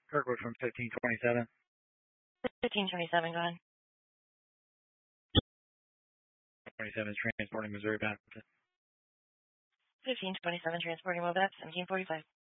Kirkwood from 1527. 1527, go ahead. 27 is transporting Missouri Baptist. 1527, transporting Mobile 1745.